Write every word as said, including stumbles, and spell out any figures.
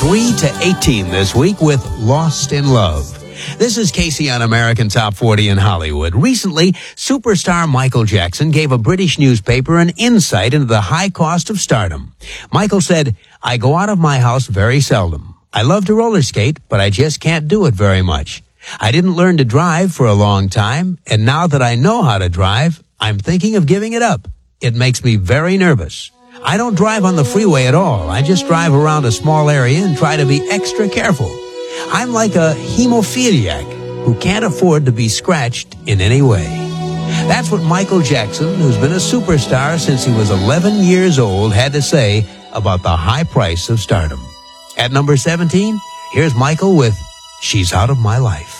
three to eighteen this week with Lost in Love. This is Casey on American Top forty in Hollywood. Recently, superstar Michael Jackson gave a British newspaper an insight into the high cost of stardom. Michael said, "I go out of my house very seldom. I love to roller skate, but I just can't do it very much. I didn't learn to drive for a long time, and now that I know how to drive, I'm thinking of giving it up. It makes me very nervous. I don't drive on the freeway at all. I just drive around a small area and try to be extra careful. I'm like a hemophiliac who can't afford to be scratched in any way." That's what Michael Jackson, who's been a superstar since he was eleven years old, had to say about the high price of stardom. At number seventeen, here's Michael with She's Out of My Life.